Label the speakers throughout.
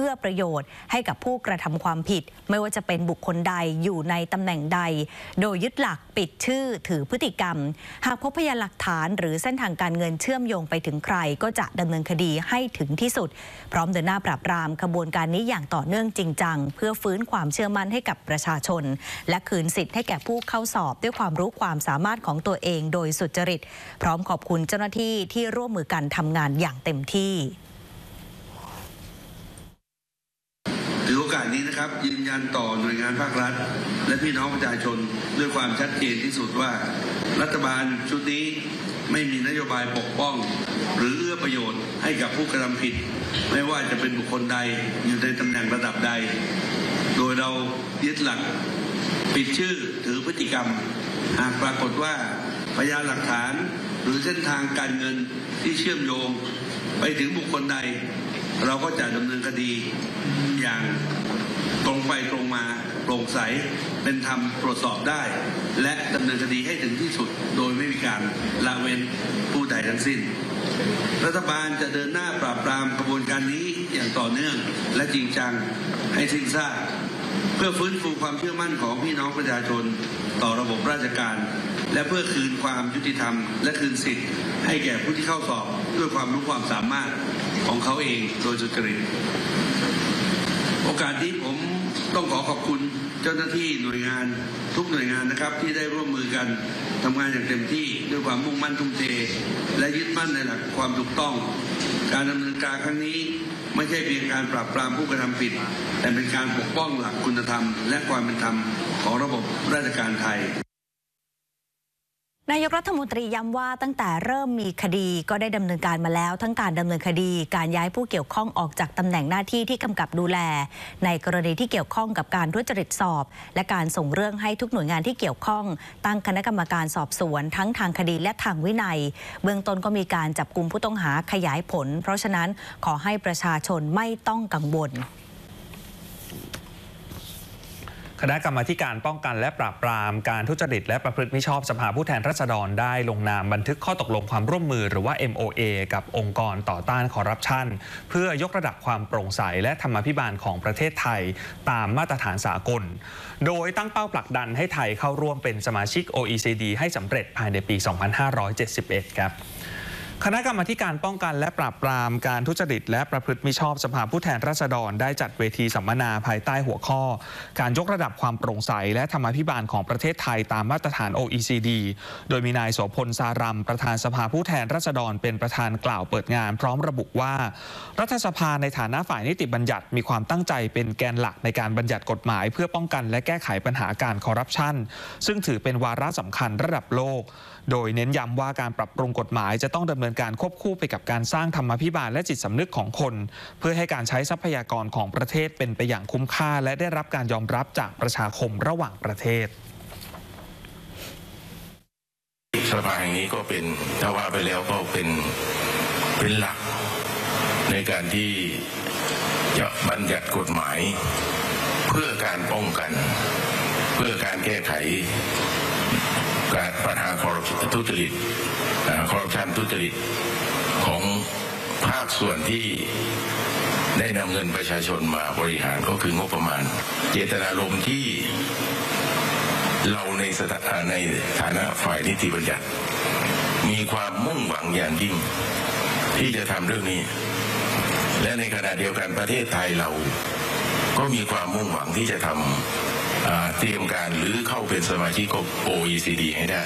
Speaker 1: อื้อประโยชน์ให้กับผู้กระทำความผิดไม่ว่าจะเป็นบุคคลใดอยู่ในตำแหน่งใดโดยยึดหลักปิดชื่อถือพฤติกรรมหากพบพยานหลักฐานหรือเส้นทางการเงินเชื่อมโยงไปถึงใครก็จะดำเนินคดีให้ถึงที่สุดพร้อมเดินหน้าปราบปรามขบวนการนี้อย่างต่อเนื่องจริงจังเพื่อฟื้นความเชื่อมั่นให้กับประชาชนและคืนสิทธิ์ให้แก่ผู้เข้าสอบด้วยความรู้ความสามารถของตัวเองโดยสุจริตพร้อมขอบคุณเจ้าหน้าที่ที่ร่วมมือกันทำงานอย่างเต็มที่
Speaker 2: ถือโอกาสนี้นะครับยืนยันต่อหน่วยงานภาครัฐและพี่น้องประชาชนด้วยความชัดเจนที่สุดว่ารัฐบาลชุดนี้ไม่มีนโยบายปกป้องหรือเอื้อประโยชน์ให้กับผู้กระทำผิดไม่ว่าจะเป็นบุคคลใดอยู่ในตำแหน่งระดับใดโดยเรายึดหลักปิดชื่อถือพฤติกรรมหากปรากฏว่าพยานหลักฐานหรือเส้นทางการเงินที่เชื่อมโยงไปถึงบุคคลใดเราก็จะดำเนินคดีอย่างตรงไปตรงมาโปร่งใสเป็นธรรมตรวจสอบได้และดำเนินคดีให้ถึงที่สุดโดยไม่มีการละเว้นผู้ใดทั้งสิ้นรัฐบาลจะเดินหน้าปราบปรามกระบวนการนี้อย่างต่อเนื่องและจริงจังให้สิ้นซากเพื่อฟื้นฟูความเชื่อมั่นของพี่น้องประชาชนต่อระบบราชการและเพื่อคืนความยุติธรรมและคืนสิทธิ์ให้แก่ผู้ที่เข้าสอบด้วยความรู้ความสามารถของเขาเองโดยสุจริตโอกาสนี้ผมต้องขอขอบคุณเจ้าหน้าที่หน่วยงานทุกหน่วยงานนะครับที่ได้ร่วมมือกันทำงานอย่างเต็มที่ด้วยความมุ่งมั่นทุ่มเทและยึดมั่นในหลักความถูกต้องการดำเนินการครั้งนี้ไม่ใช่เพียงการปราบปรามผู้กระทำผิดแต่เป็นการปกป้องหลักคุณธรรมและความเป็นธรรมของระบบราชการไทย
Speaker 1: นายกรัฐมนตรีย้ำว่าตั้งแต่เริ่มมีคดีก็ได้ดำเนินการมาแล้วทั้งการดำเนินคดีการย้ายผู้เกี่ยวข้องออกจากตำแหน่งหน้าที่ที่กำกับดูแลในกรณีที่เกี่ยวข้องกับการทุจริตสอบและการส่งเรื่องให้ทุกหน่วยงานที่เกี่ยวข้องตั้งคณะกรรมการสอบสวนทั้งทางคดีและทางวินัยเบื้องต้นก็มีการจับกุมผู้ต้องหาขยายผลเพราะฉะนั้นขอให้ประชาชนไม่ต้องกังวล
Speaker 3: คณะกรรมาการป้องกันและปราบปรามการทุจริตและประพฤติมิชอบสภาผู้แทนราษฎรได้ลงนามบันทึกข้อตกลงความร่วมมือหรือว่า MOA กับองค์กรต่อต้านคอร์รัปชันเพื่อยกระดับความโปร่งใสและธรรมาภิบาลของประเทศไทยตามมาตรฐานสากลโดยตั้งเป้าผลักดันให้ไทยเข้าร่วมเป็นสมาชิก OECD ให้สำเร็จภายในปี 2571 ครับคณะกรรมาการป้องกันและปราบปรามการทุจริตและประพฤติมิชอบสภาผู้แทนราษฎรได้จัดเวทีสัมมนาภายใต้หัวข้อการยกระดับความโปร่งใสและธรรมาภิบาลของประเทศไทยตามมาตรฐาน OECD โดยมีนายโสพลสารัมประธานสภาผู้แทนราษฎรเป็นประธานกล่าวเปิดงานพร้อมระบุว่ารัฐสภาในฐานะฝ่ายนิติบัญญัติมีความตั้งใจเป็นแกนหลักในการบัญญัติกฎหมายเพื่อป้องกันและแก้ไขปัญหาการคอร์รัปชันซึ่งถือเป็นวาระสำคัญระดับโลกโดยเน้นย้ำว่าการปรับปรุงกฎหมายจะต้องดำเนินการควบคู่ไปกับการสร้างธรรมาภิบาลและจิตสำนึกของคนเพื่อให้การใช้ทรัพยากรของประเทศเป็นไปอย่างคุ้มค่าและได้รับการยอมรับจากประชาคมระหว่างประเทศ
Speaker 4: สภาแห่งนี้ก็เป็นถ้าว่าไปแล้วก็เป็นหลักในการที่จะบัญญัติกฎหมายเพื่อการป้องกันเพื่อการแก้ไขการปัญหาคอร์รัปชันทุจริตของภาคส่วนที่ได้นำเงินประชาชนมาบริหารก็คืองบประมาณเจตนารมณ์ที่เราในฐานะฝ่ายนิติบัญญัติมีความมุ่งหวังอย่างยิ่งที่จะทำเรื่องนี้และในขณะเดียวกันประเทศไทยเราก็มีความมุ่งหวังที่จะทำเตรียมการหรือเข้าเป็นสมาชิกของ OECD ให้ได้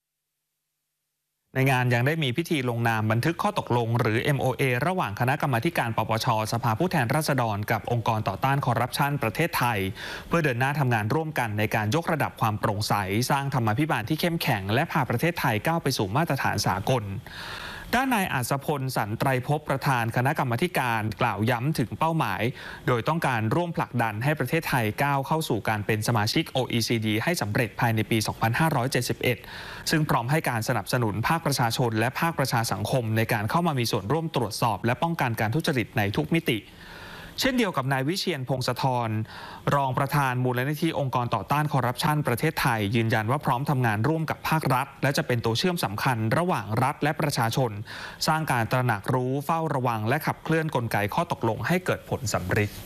Speaker 3: ในงานยังได้มีพิธีลงนามบันทึกข้อตกลงหรือ MOA ระหว่างคณะกรรมาการปปช.สภาผู้แทนราษฎรกับองค์กรต่อต้านคอร์รัปชันประเทศไทยเพื่อเดินหน้าทำงานร่วมกันในการยกระดับความโปร่งใสสร้างธรรมาภิบาลที่เข้มแข็งและพาประเทศไทยก้าวไปสู่มาตรฐานสากลด้านนายอัศพลสันไตรภพประธานคณะกรรมาการกล่าวย้ำถึงเป้าหมายโดยต้องการร่วมผลักดันให้ประเทศไทยก้าวเข้าสู่การเป็นสมาชิก OECD ให้สำเร็จภายในปี 2571 ซึ่งพร้อมให้การสนับสนุนภาคประชาชนและภาคประชาสังคมในการเข้ามามีส่วนร่วมตรวจสอบและป้องกันการทุจริตในทุกมิติเช่นเดียวกับนายวิเชียรพงศธรรองประธานมูลนิธิองค์กรต่อต้านคอร์รัปชันประเทศไทยยืนยันว่าพร้อมทำงานร่วมกับภาครัฐและจะเป็นตัวเชื่อมสำคัญระหว่างรัฐและประชาชนสร้างการตระหนักรู้เฝ้าระวังและขับเคลื่อนกลไกข้อตกลงให้เกิดผลสำเร็จ